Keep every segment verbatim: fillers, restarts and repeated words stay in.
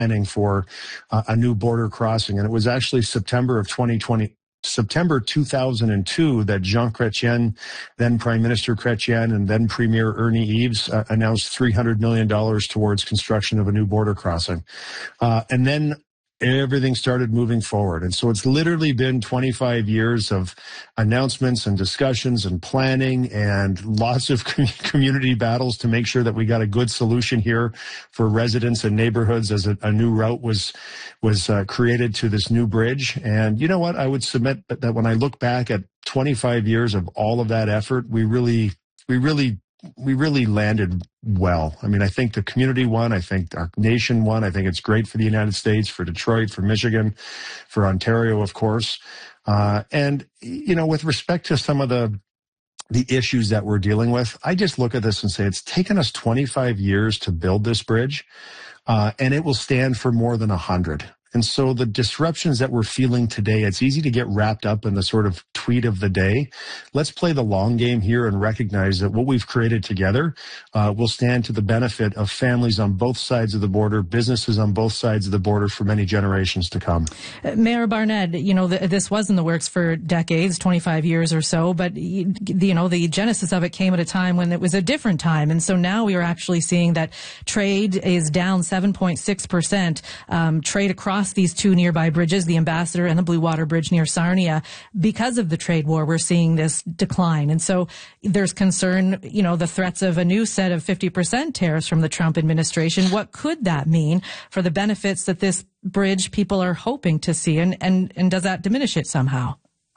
planning for uh, a new border crossing. And it was actually September of twenty twenty. September two thousand two that Jean Chrétien, then Prime Minister Chrétien, and then Premier Ernie Eves uh, announced three hundred million dollars towards construction of a new border crossing. Uh, and then everything started moving forward. And so it's literally been twenty-five years of announcements and discussions and planning and lots of community battles to make sure that we got a good solution here for residents and neighborhoods as a, a new route was was uh, created to this new bridge. And you know what? I would submit that when I look back at twenty-five years of all of that effort, we really, we really we really landed well. I mean, I think the community won. I think our nation won. I think it's great for the United States, for Detroit, for Michigan, for Ontario, of course. Uh, and, you know, with respect to some of the the issues that we're dealing with, I just look at this and say it's taken us twenty-five years to build this bridge, uh, and it will stand for more than one hundred. And so the disruptions that we're feeling today, it's easy to get wrapped up in the sort of tweet of the day. Let's play the long game here and recognize that what we've created together uh, will stand to the benefit of families on both sides of the border, businesses on both sides of the border for many generations to come. Uh, Mayor Barnett, you know, th- this was in the works for decades, twenty-five years or so, but, you, you know, the genesis of it came at a time when it was a different time. And so now we are actually seeing that trade is down seven point six percent, um, trade across these two nearby bridges, the Ambassador and the Blue Water Bridge near Sarnia. Because of the trade war, we're seeing this decline. And so there's concern, you know, the threats of a new set of fifty percent tariffs from the Trump administration. What could that mean for the benefits that this bridge people are hoping to see? And, and, and does that diminish it somehow?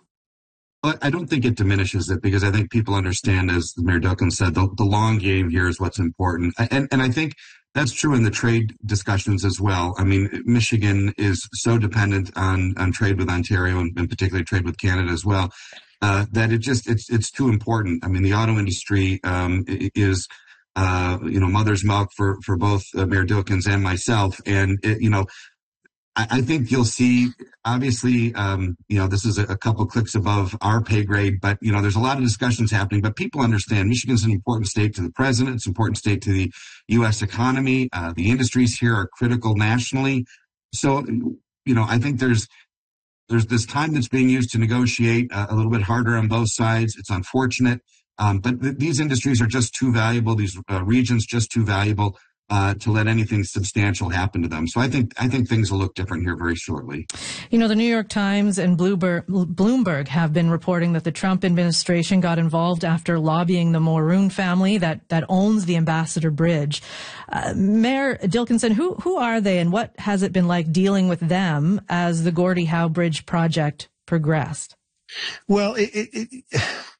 Well, I don't think it diminishes it, because I think people understand, as Mayor Dilken said, the, the long game here is what's important. And, and I think that's true in the trade discussions as well. I mean, Michigan is so dependent on, on trade with Ontario, and, and particularly trade with Canada as well, uh, that it just, it's, it's too important. I mean, the auto industry, um, is, uh, you know, mother's milk for, for both uh, Mayor Dilkens and myself. And, it, you know, I, I think you'll see, obviously, um, you know, this is a, a couple clicks above our pay grade, but, you know, there's a lot of discussions happening, but people understand Michigan's an important state to the president. It's an important state to the U S economy. Uh, the industries here are critical nationally. So, you know, I think there's, there's this time that's being used to negotiate uh, a little bit harder on both sides. It's unfortunate. Um, but th- these industries are just too valuable. These uh, regions just too valuable Uh, to let anything substantial happen to them. So I think I think things will look different here very shortly. You know, the New York Times and Bloomberg, Bloomberg have been reporting that the Trump administration got involved after lobbying the Mulroon family that, that owns the Ambassador Bridge. Uh, Mayor Dilkinson, who who are they, and what has it been like dealing with them as the Gordie Howe Bridge project progressed? Well, it, it, it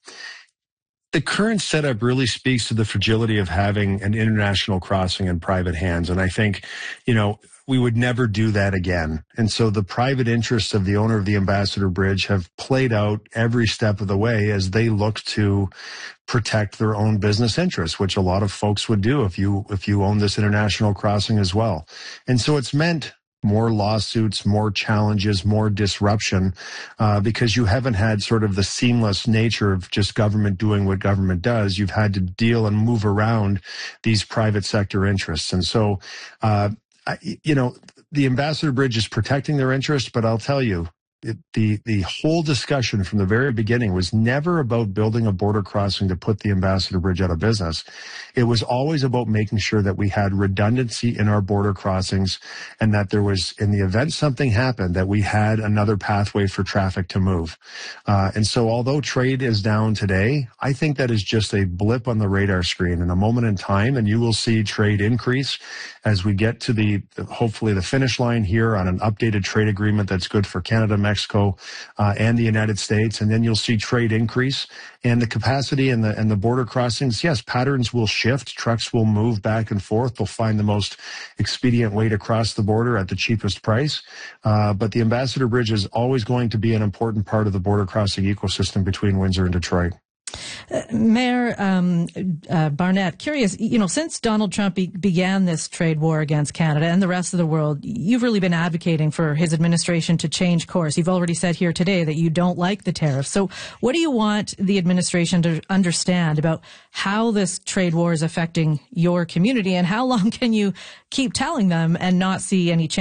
the current setup really speaks to the fragility of having an international crossing in private hands. And I think, you know, we would never do that again. And so the private interests of the owner of the Ambassador Bridge have played out every step of the way as they look to protect their own business interests, which a lot of folks would do if you, if you own this international crossing as well. And so it's meant more lawsuits, more challenges, more disruption, uh, because you haven't had sort of the seamless nature of just government doing what government does. You've had to deal and move around these private sector interests. And so, uh, I, you know, the Ambassador Bridge is protecting their interests, but I'll tell you, It, the the whole discussion from the very beginning was never about building a border crossing to put the Ambassador Bridge out of business. It was always about making sure that we had redundancy in our border crossings, and that there was, in the event something happened, that we had another pathway for traffic to move. Uh, and so although trade is down today, I think that is just a blip on the radar screen in a moment in time, and you will see trade increase as we get to the, hopefully the finish line here on an updated trade agreement that's good for Canada, Mexico, Mexico uh, and the United States, and then you'll see trade increase, and the capacity and the and the border crossings. Yes, patterns will shift. Trucks will move back and forth. They'll find the most expedient way to cross the border at the cheapest price. Uh, but the Ambassador Bridge is always going to be an important part of the border crossing ecosystem between Windsor and Detroit. Uh, Mayor um, uh, Barnett, curious, you know, since Donald Trump be- began this trade war against Canada and the rest of the world, you've really been advocating for his administration to change course. You've already said here today that you don't like the tariffs. So what do you want the administration to understand about how this trade war is affecting your community, and how long can you keep telling them and not see any change?